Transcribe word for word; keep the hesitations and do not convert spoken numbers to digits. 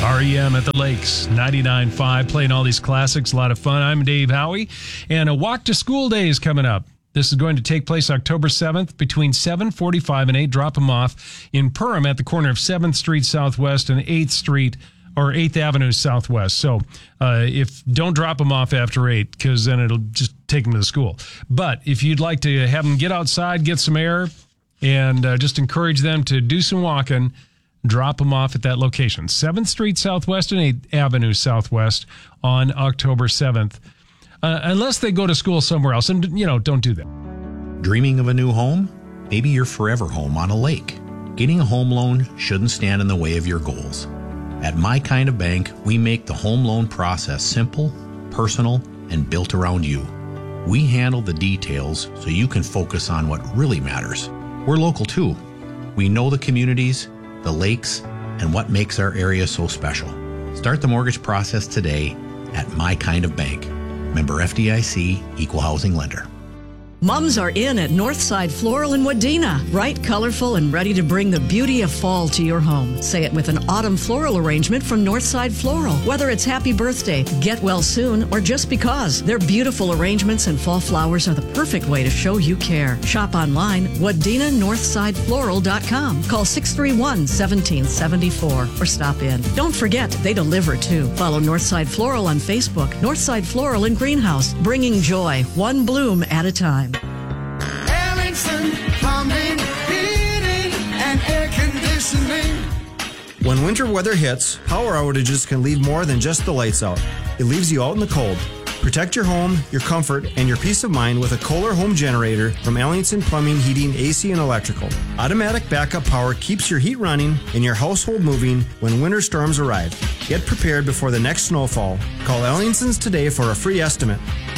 R E M at the Lakes, ninety-nine point five, playing all these classics. A lot of fun. I'm Dave Howie, and a Walk to School Day is coming up. This is going to take place October seventh between seven forty-five and eight. Drop them off in Perham at the corner of seventh Street Southwest and eighth Street or eighth Avenue Southwest. So uh, if don't drop them off after eight, because then it'll just take them to the school. But if you'd like to have them get outside, get some air, and uh, just encourage them to do some walking, drop them off at that location, seventh Street Southwest and eighth Avenue Southwest on October seventh. Uh, unless they go to school somewhere else, and, you know, don't do that. Dreaming of a new home? Maybe your forever home on a lake. Getting a home loan shouldn't stand in the way of your goals. At My Kind of Bank, we make the home loan process simple, personal, and built around you. We handle the details so you can focus on what really matters. We're local too. We know the communities, the lakes, and what makes our area so special. Start the mortgage process today at My Kind of Bank. Member F D I C, Equal Housing Lender. Mums are in at Northside Floral in Wadena. Bright, colorful, and ready to bring the beauty of fall to your home. Say it with an autumn floral arrangement from Northside Floral. Whether it's happy birthday, get well soon, or just because, their beautiful arrangements and fall flowers are the perfect way to show you care. Shop online, wadena northside floral dot com. Call six three one, one seven seven four or stop in. Don't forget, they deliver too. Follow Northside Floral on Facebook. Northside Floral and Greenhouse, bringing joy one bloom at a time. Plumbing, heating, and air conditioning. When winter weather hits, power outages can leave more than just the lights out. It leaves you out in the cold. Protect your home, your comfort, and your peace of mind with a Kohler home generator from Ellingson Plumbing, Heating, A C, and Electrical. Automatic backup power keeps your heat running and your household moving when winter storms arrive. Get prepared before the next snowfall. Call Ellingson's today for a free estimate.